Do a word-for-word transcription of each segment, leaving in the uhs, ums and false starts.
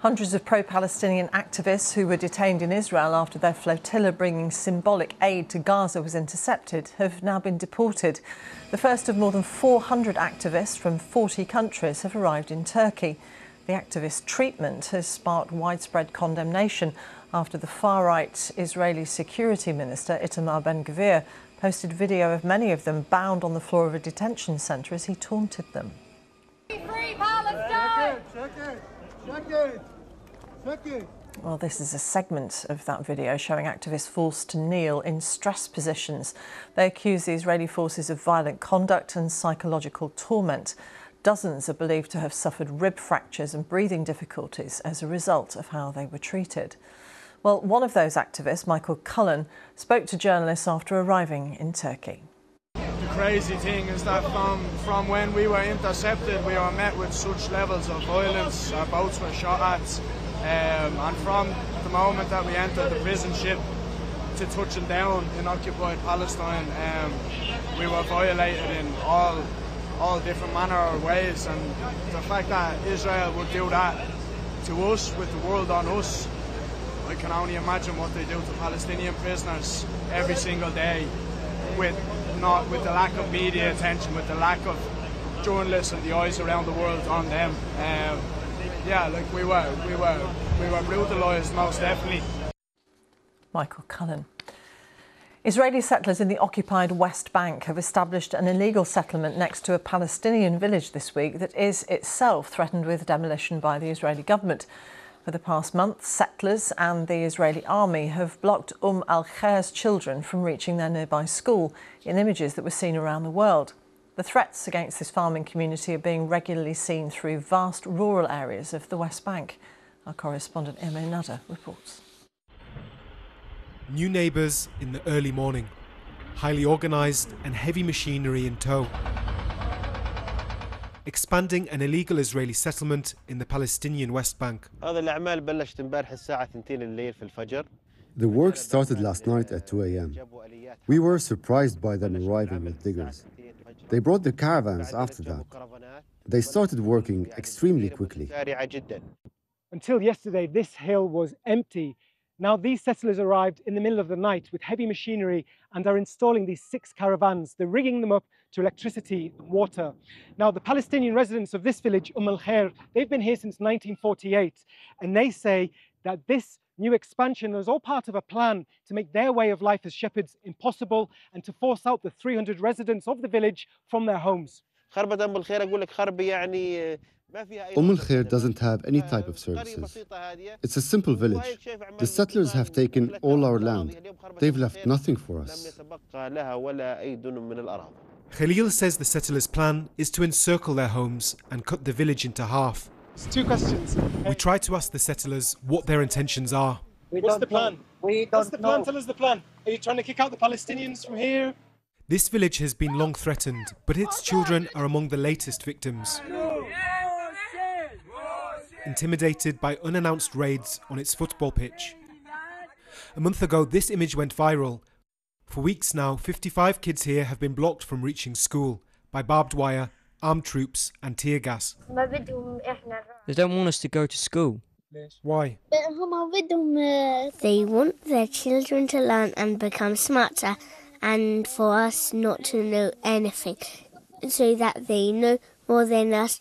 Hundreds of pro-Palestinian activists who were detained in Israel after their flotilla bringing symbolic aid to Gaza was intercepted have now been deported. The first of more than four hundred activists from forty countries have arrived in Turkey. The activist treatment has sparked widespread condemnation after the far-right Israeli security minister Itamar Ben-Gvir posted video of many of them bound on the floor of a detention centre as he taunted them. Free Palestine! Well, this is a segment of that video showing activists forced to kneel in stress positions. They accuse the Israeli forces of violent conduct and psychological torment. Dozens are believed to have suffered rib fractures and breathing difficulties as a result of how they were treated. Well, one of those activists, Michael Cullen, spoke to journalists after arriving in Turkey. The crazy thing is that from, from when we were intercepted, we were met with such levels of violence. Our boats were shot at. Um, and from the moment that we entered the prison ship to touching down in occupied Palestine, um, we were violated in all, all different manner of ways. And the fact that Israel would do that to us, with the world on us, I can only imagine what they do to Palestinian prisoners every single day, with not with the lack of media attention, with the lack of journalists and the eyes around the world on them. Um, yeah, like we were, we were, we were brutalised most definitely. Michael Cullen. Israeli settlers in the occupied West Bank have established an illegal settlement next to a Palestinian village this week that is itself threatened with demolition by the Israeli government. For the past month, settlers and the Israeli army have blocked Umm al-Khair's children from reaching their nearby school in images that were seen around the world. The threats against this farming community are being regularly seen through vast rural areas of the West Bank. Our correspondent Emre Nada reports. New neighbours in the early morning, highly organised and heavy machinery in tow. Expanding an illegal Israeli settlement in the Palestinian West Bank. The work started last night at two A M We were surprised by them arriving with diggers. They brought the caravans after that. They started working extremely quickly. Until yesterday, this hill was empty. Now these settlers arrived in the middle of the night with heavy machinery and are installing these six caravans. They're rigging them up to electricity and water. Now the Palestinian residents of this village, Umm al-Khair, they've been here since nineteen forty-eight, and they say that this new expansion is all part of a plan to make their way of life as shepherds impossible and to force out the three hundred residents of the village from their homes. Umm al-Khair doesn't have any type of services. It's a simple village. The settlers have taken all our land. They've left nothing for us. Khalil says the settlers' plan is to encircle their homes and cut the village into half. It's two questions. We try to ask the settlers what their intentions are. We What's the plan? We What's the plan? Know. Tell us the plan. Are you trying to kick out the Palestinians from here? This village has been long threatened, but its children are among the latest victims. Intimidated by unannounced raids on its football pitch. A month ago, this image went viral. For weeks now, fifty-five kids here have been blocked from reaching school by barbed wire, armed troops and tear gas. They don't want us to go to school. Why? They want their children to learn and become smarter, and for us not to know anything, so that they know more than us.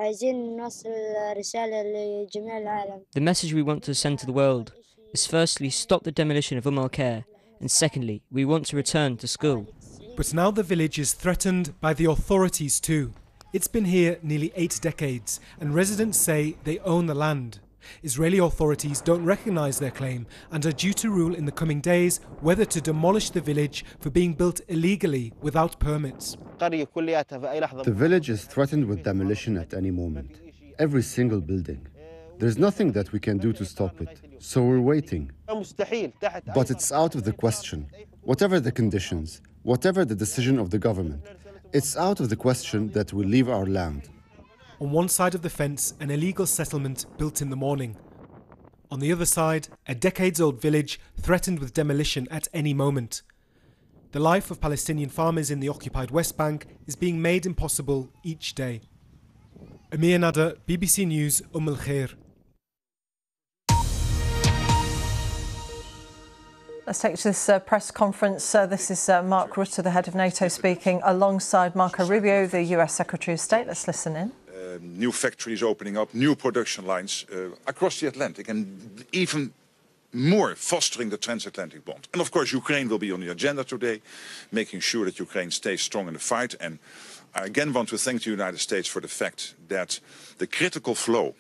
The message we want to send to the world is firstly, stop the demolition of Umm al-Khair, and secondly, we want to return to school. But now the village is threatened by the authorities too. It's been here nearly eight decades, and residents say they own the land. Israeli authorities don't recognise their claim and are due to rule in the coming days whether to demolish the village for being built illegally without permits. The village is threatened with demolition at any moment. Every single building. There's nothing that we can do to stop it, so we're waiting. But it's out of the question. Whatever the conditions, whatever the decision of the government, it's out of the question that we leave our land. On one side of the fence, an illegal settlement built in the morning. On the other side, a decades-old village threatened with demolition at any moment. The life of Palestinian farmers in the occupied West Bank is being made impossible each day. Emre Nada, B B C News, Umm al-Khair. Let's take to this uh, press conference. Uh, this is uh, Mark Rutte, the head of NATO, speaking alongside Marco Rubio, the U S Secretary of State. Let's listen in. Uh, new factories opening up, new production lines uh, across the Atlantic, and even more fostering the transatlantic bond. And of course, Ukraine will be on the agenda today, making sure that Ukraine stays strong in the fight. And I again want to thank the United States for the fact that the critical flow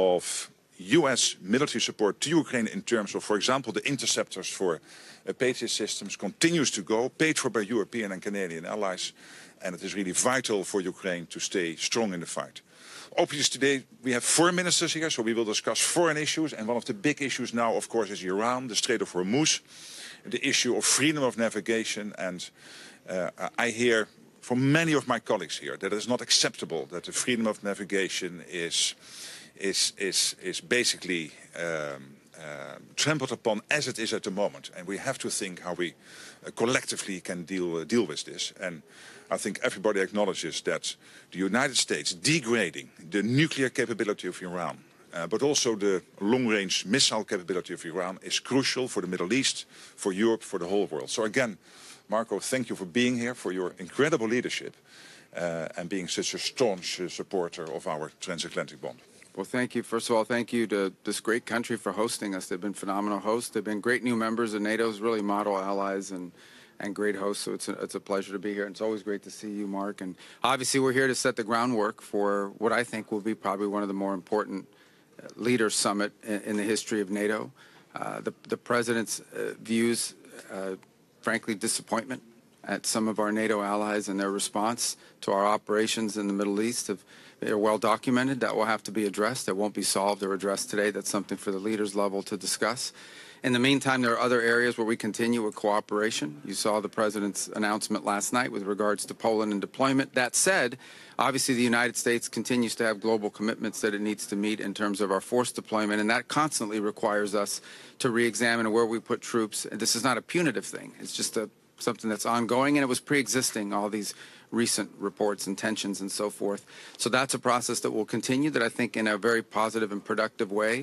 of U S military support to Ukraine in terms of, for example, the interceptors for uh, Patriot systems continues to go, paid for by European and Canadian allies. And it is really vital for Ukraine to stay strong in the fight. Obviously, today we have four ministers here, so we will discuss foreign issues. And one of the big issues now, of course, is Iran, the Strait of Hormuz, the issue of freedom of navigation. And uh, I hear from many of my colleagues here that it is not acceptable that the freedom of navigation is, is, is, is basically um, uh, trampled upon as it is at the moment. And we have to think how we uh, collectively can deal, uh, deal with this. And I think everybody acknowledges that the United States degrading the nuclear capability of Iran, uh, but also the long-range missile capability of Iran is crucial for the Middle East, for Europe, for the whole world. So again, Marco, thank you for being here, for your incredible leadership, uh, and being such a staunch uh, supporter of our transatlantic bond. Well, thank you. First of all, thank you to this great country for hosting us. They've been phenomenal hosts. They've been great new members of NATO's, really model allies and and great hosts, so it's a, it's a pleasure to be here. And it's always great to see you, Mark. And obviously, we're here to set the groundwork for what I think will be probably one of the more important uh, leaders summit in, in the history of NATO. Uh, the, the president's uh, views, uh, frankly, disappointment at some of our NATO allies and their response to our operations in the Middle East have, are well documented. That will have to be addressed. That won't be solved or addressed today. That's something for the leaders level to discuss. In the meantime, there are other areas where we continue with cooperation. You saw the president's announcement last night with regards to Poland and deployment. That said, obviously the United States continues to have global commitments that it needs to meet in terms of our force deployment, and that constantly requires us to re-examine where we put troops. And this is not a punitive thing. It's just a, something that's ongoing, and it was pre-existing, all these recent reports and tensions and so forth. So that's a process that will continue, that I think in a very positive and productive way,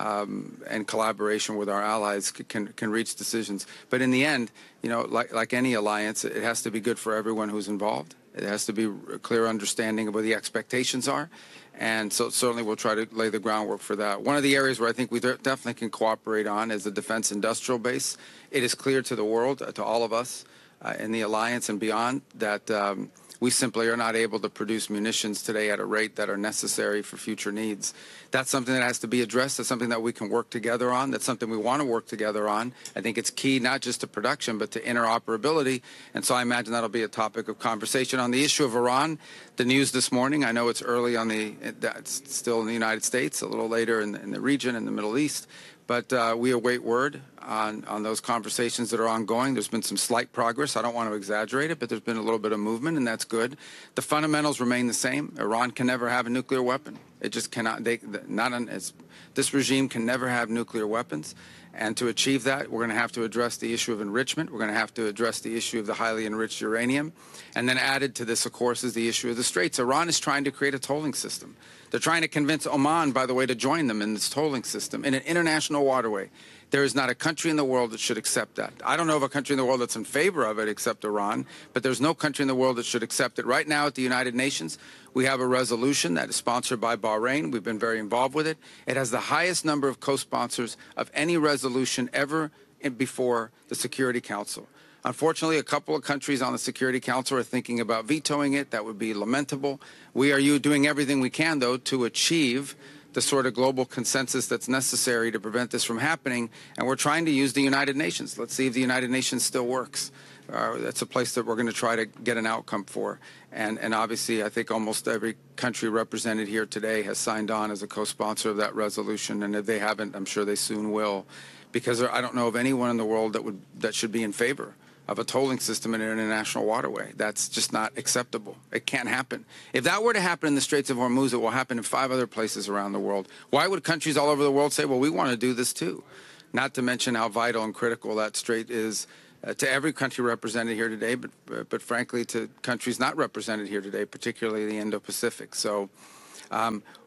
um, and collaboration with our allies can can reach decisions. But in the end, you know, like like any alliance, it has to be good for everyone who's involved. It has to be a clear understanding of what the expectations are. And so certainly we'll try to lay the groundwork for that. One of the areas where I think we definitely can cooperate on is the defense industrial base. It is clear to the world, uh, to all of us, Uh, in the alliance and beyond, that um, we simply are not able to produce munitions today at a rate that are necessary for future needs. That's something that has to be addressed. That's something that we can work together on. That's something we want to work together on. I think it's key not just to production, but to interoperability. And so I imagine that'll be a topic of conversation. On the issue of Iran, the news this morning, I know it's early on the, it's still in the United States, a little later in the, in the region, in the Middle East. But uh, we await word on, on those conversations that are ongoing. There's been some slight progress. I don't want to exaggerate it, but there's been a little bit of movement, and that's good. The fundamentals remain the same. Iran can never have a nuclear weapon. It just cannot. They, not an, it's, this regime can never have nuclear weapons. And to achieve that, we're going to have to address the issue of enrichment. We're going to have to address the issue of the highly enriched uranium. And then added to this, of course, is the issue of the Straits. Iran is trying to create a tolling system. They're trying to convince Oman, by the way, to join them in this tolling system in an international waterway. There is not a country in the world that should accept that. I don't know of a country in the world that's in favor of it except Iran, but there's no country in the world that should accept it. Right now at the United Nations, we have a resolution that is sponsored by Bahrain. We've been very involved with it. It has the highest number of co-sponsors of any resolution ever in, before the Security Council. Unfortunately, a couple of countries on the Security Council are thinking about vetoing it. That would be lamentable. We are doing everything we can, though, to achieve the sort of global consensus that's necessary to prevent this from happening. And we're trying to use the United Nations. Let's see if the United Nations still works. Uh, that's a place that we're going to try to get an outcome for. And, and obviously, I think almost every country represented here today has signed on as a co-sponsor of that resolution. And if they haven't, I'm sure they soon will. Because I don't know of anyone in the world that would that should be in favor of a tolling system in an international waterway. That's just not acceptable. It can't happen. If that were to happen in the Straits of Hormuz, it will happen in five other places around the world. Why would countries all over the world say, well, we want to do this too? Not to mention how vital and critical that strait is uh, to every country represented here today, but, uh, but frankly to countries not represented here today, particularly the Indo-Pacific. So um,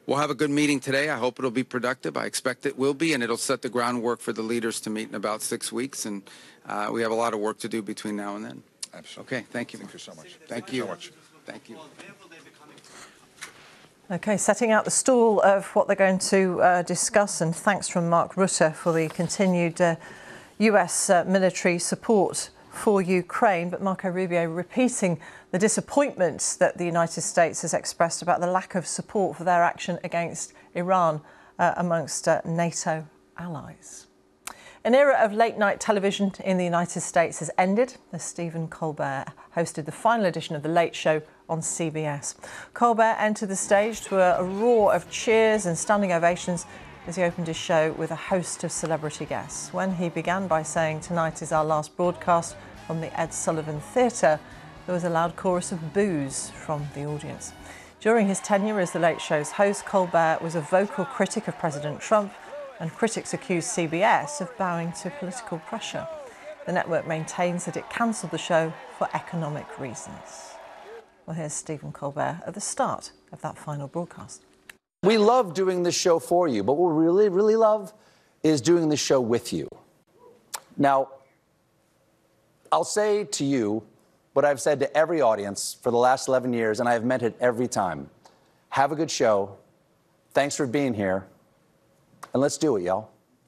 We'll have a good meeting today. I hope it'll be productive. I expect it will be, and it'll set the groundwork for the leaders to meet in about six weeks. And uh, we have a lot of work to do between now and then. Absolutely. Okay, thank you. Thank you so much. Thank, thank you. you so much. Thank you. OK, setting out the stall of what they're going to uh, discuss, and thanks from Mark Rutte for the continued uh, U S uh, military support for Ukraine. But Marco Rubio repeating the disappointment that the United States has expressed about the lack of support for their action against Iran uh, amongst uh, NATO allies. An era of late-night television in the United States has ended as Stephen Colbert hosted the final edition of The Late Show on C B S. Colbert entered the stage to a, a roar of cheers and standing ovations as he opened his show with a host of celebrity guests. When he began by saying, "Tonight is our last broadcast from the Ed Sullivan Theatre," there was a loud chorus of boos from the audience. During his tenure as The Late Show's host, Colbert was a vocal critic of President Trump, and critics accused C B S of bowing to political pressure. The network maintains that it cancelled the show for economic reasons. Well, here's Stephen Colbert at the start of that final broadcast. We love doing this show for you, but what we really, really love is doing the show with you. Now, I'll say to you what I've said to every audience for the last eleven years, and I've meant it every time. Have a good show. Thanks for being here. And let's do it, y'all.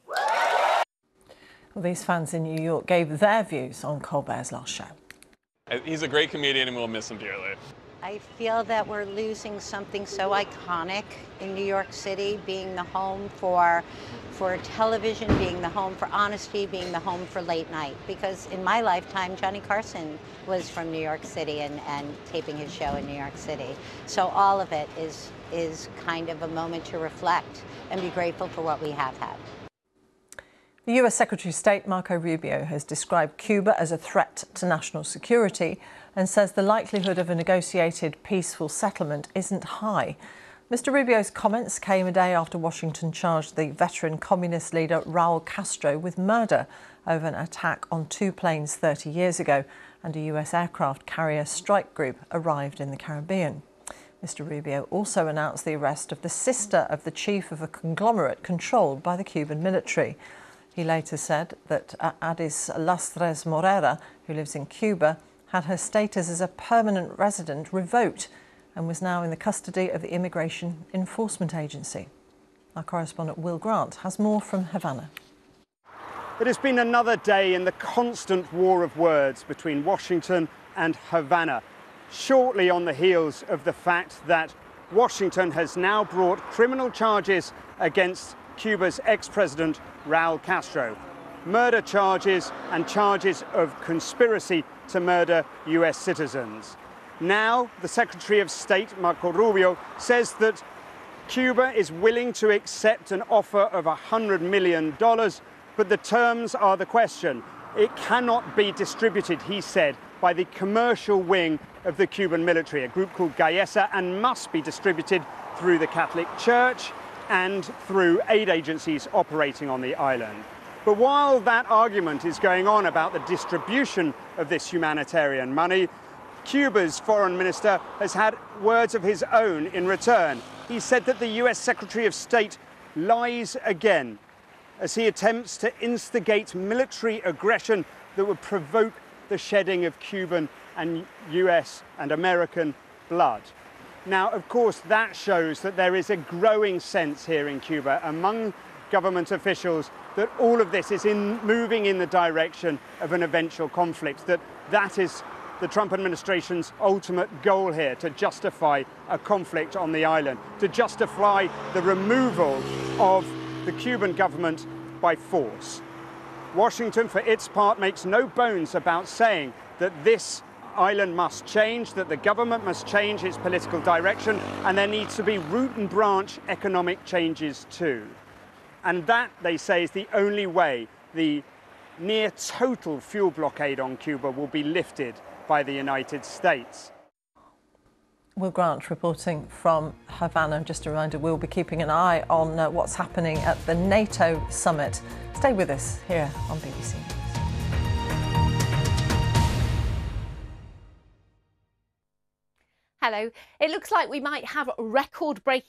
Well, these fans in New York gave their views on Colbert's last show. He's a great comedian and we'll miss him dearly. I feel that we're losing something so iconic in New York City, being the home for, for television, being the home for honesty, being the home for late night. Because in my lifetime, Johnny Carson was from New York City and, and taping his show in New York City. So all of it is, is kind of a moment to reflect and be grateful for what we have had. The U S Secretary of State Marco Rubio has described Cuba as a threat to national security and says the likelihood of a negotiated peaceful settlement isn't high. Mister Rubio's comments came a day after Washington charged the veteran communist leader Raul Castro with murder over an attack on two planes thirty years ago, and a U S aircraft carrier strike group arrived in the Caribbean. Mister Rubio also announced the arrest of the sister of the chief of a conglomerate controlled by the Cuban military. He later said that Adis Lastres Morera, who lives in Cuba, had her status as a permanent resident revoked and was now in the custody of the Immigration Enforcement Agency. Our correspondent Will Grant has more from Havana. It has been another day in the constant war of words between Washington and Havana, shortly on the heels of the fact that Washington has now brought criminal charges against Cuba's ex-president Raul Castro, murder charges and charges of conspiracy to murder U S citizens. Now, the Secretary of State, Marco Rubio, says that Cuba is willing to accept an offer of one hundred million dollars, but the terms are the question. It cannot be distributed, he said, by the commercial wing of the Cuban military, a group called Gaesa, and must be distributed through the Catholic Church and through aid agencies operating on the island. But while that argument is going on about the distribution of this humanitarian money, Cuba's foreign minister has had words of his own in return. He said that the U S Secretary of State lies again as he attempts to instigate military aggression that would provoke the shedding of Cuban and U S and American blood. Now, of course, that shows that there is a growing sense here in Cuba among government officials that all of this is in moving in the direction of an eventual conflict, that that is the Trump administration's ultimate goal here, to justify a conflict on the island, to justify the removal of the Cuban government by force. Washington, for its part, makes no bones about saying that this island must change, that the government must change its political direction, and there needs to be root and branch economic changes too. And that, they say, is the only way the near total fuel blockade on Cuba will be lifted by the United States. Will Grant reporting from Havana. Just a reminder, we'll be keeping an eye on uh, what's happening at the NATO summit. Stay with us here on B B C News. Hello. It looks like we might have record-breaking